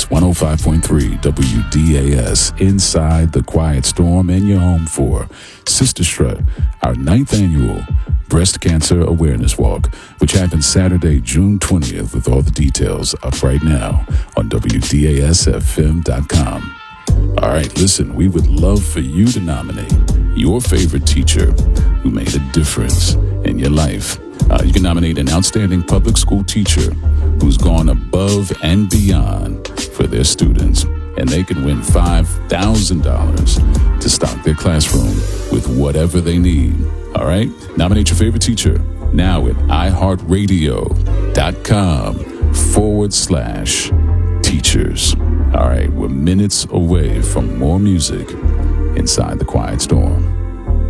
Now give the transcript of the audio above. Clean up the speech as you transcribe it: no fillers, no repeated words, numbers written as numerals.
It's 105.3 WDAS inside the Quiet Storm, and you're home for Sister Strut, our 9th annual Breast Cancer Awareness Walk, which happens Saturday, June 20th, with all the details up right now on WDASFM.com. All right, listen, we would love for you to nominate your favorite teacher who made a difference in your life. You can nominate an outstanding public school teacher who's gone above and beyond for their students, and they can win $5,000 to stock their classroom with whatever they need. All right? Nominate your favorite teacher now at iHeartRadio.com/teachers. All right, we're minutes away from more music inside the Quiet Storm.